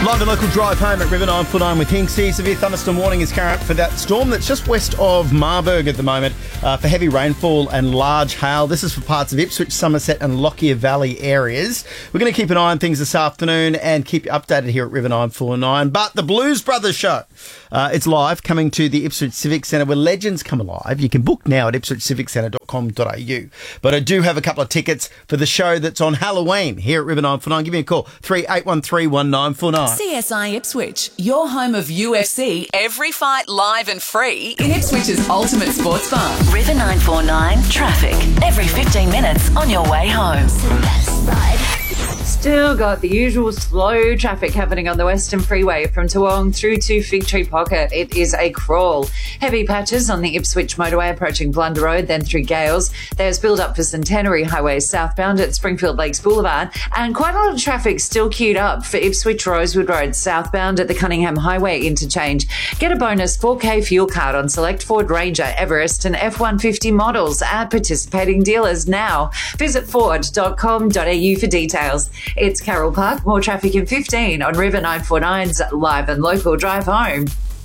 Live and local drive home at River 949 with Hinksy. Severe thunderstorm warning is current for that storm that's just west of Marburg at the moment for heavy rainfall and large hail. This is for parts of Ipswich, Somerset and Lockyer Valley areas. We're going to keep an eye on things this afternoon and keep you updated here at River 949. But the Blues Brothers show, it's live, coming to the Ipswich Civic Centre where legends come alive. You can book now at ipswichciviccentre.com.au. But I do have a couple of tickets for the show that's on Halloween here at River 949. Give me a call, 38131949. CSI Ipswich, your home of UFC, every fight live and free in Ipswich's ultimate sports bar. River 949 traffic, every 15 minutes on your way home. Still got the usual slow traffic happening on the Western Freeway from Toowong through to Fig Tree Pocket. It is a crawl. Heavy patches on the Ipswich motorway approaching Blunder Road, then through Gales. There's build up for Centenary Highway southbound at Springfield Lakes Boulevard, and quite a lot of traffic still queued up for Ipswich Rosewood Road southbound at the Cunningham Highway interchange. Get a bonus 4K fuel card on select Ford Ranger, Everest and F-150 models at participating dealers now. Visit ford.com.au for details. It's Carroll Park. More traffic in 15 on River 949's Live and Local Drive Home.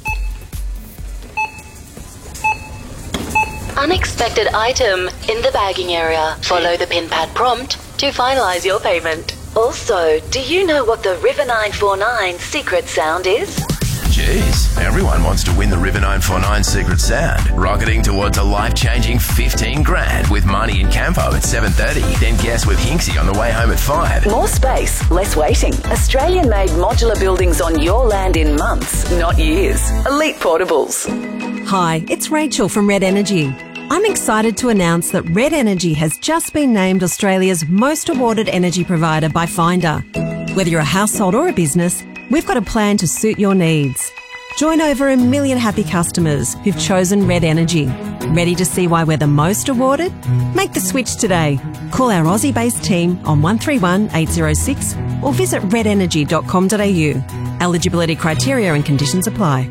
Unexpected item in the bagging area. Follow the pin pad prompt to finalise your payment. Also, do you know what the River 949 secret sound is? Jeez, everyone wants to win the River 949 Secret Sound. Rocketing towards a life-changing 15 grand with Marnie and Campo at 7:30. Then guess with Hinksy on the way home at 5. More space, less waiting. Australian-made modular buildings on your land in months, not years. Elite Portables. Hi, it's Rachel from Red Energy. I'm excited to announce that Red Energy has just been named Australia's most awarded energy provider by Finder. Whether you're a household or a business, we've got a plan to suit your needs. Join over 1 million happy customers who've chosen Red Energy. Ready to see why we're the most awarded? Make the switch today. Call our Aussie-based team on 131 806 or visit redenergy.com.au. Eligibility criteria and conditions apply.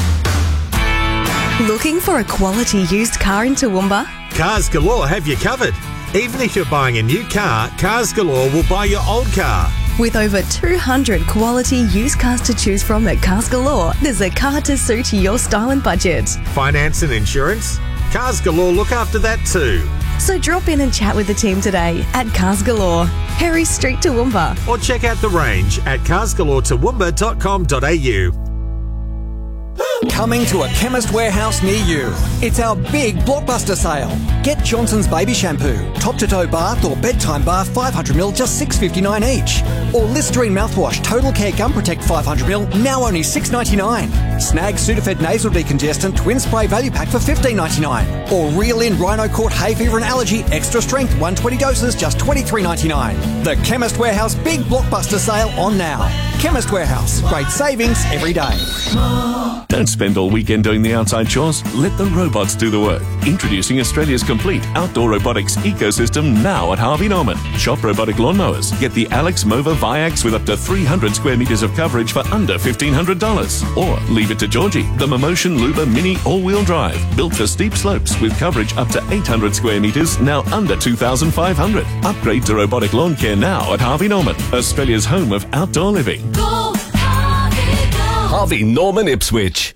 Looking for a quality used car in Toowoomba? Cars Galore have you covered. Even if you're buying a new car, Cars Galore will buy your old car. With over 200 quality used cars to choose from at Cars Galore, there's a car to suit your style and budget. Finance and insurance? Cars Galore look after that too. So drop in and chat with the team today at Cars Galore, Harry Street, Toowoomba. Or check out the range at carsgaloretoowoomba.com.au. Coming to a Chemist Warehouse near you. It's our big blockbuster sale. Get Johnson's Baby Shampoo, top-to-toe bath or bedtime bath 500ml, just $6.59 each. Or Listerine mouthwash, Total Care Gum Protect 500ml, now only $6.99. Snag Sudafed Nasal Decongestant Twin Spray Value Pack for $15.99. Or Reel In Rhino Court Hay Fever and Allergy Extra Strength 120 doses, just $23.99. The Chemist Warehouse big blockbuster sale on now. Chemist Warehouse, great savings every day. Don't spend all weekend doing the outside chores. Let the robots do the work. Introducing Australia's complete outdoor robotics ecosystem now at Harvey Norman. Shop robotic lawnmowers. Get the Alex Mova Viax with up to 300 square metres of coverage for under $1,500. Or leave it to Georgie, the Momotion Luba Mini all-wheel drive. Built for steep slopes with coverage up to 800 square metres, now under $2,500. Upgrade to robotic lawn care now at Harvey Norman, Australia's home of outdoor living. Harvey Norman Ipswich.